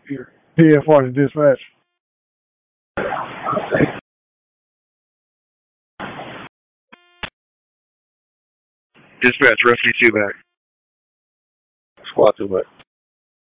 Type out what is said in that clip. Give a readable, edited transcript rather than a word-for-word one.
PFR to dispatch. Dispatch, roughly 2 back. Squad 2 back.